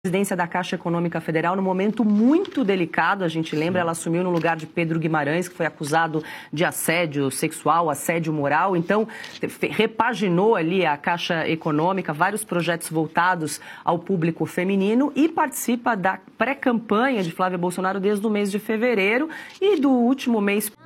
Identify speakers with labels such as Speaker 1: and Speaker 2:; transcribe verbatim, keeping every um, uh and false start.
Speaker 1: Presidência da Caixa Econômica Federal num momento muito delicado, a gente lembra, ela assumiu no lugar de Pedro Guimarães, que foi acusado de assédio sexual, assédio moral, então repaginou ali a Caixa Econômica, vários projetos voltados ao público feminino e participa da pré-campanha de Flávia Bolsonaro desde o mês de fevereiro e do último mês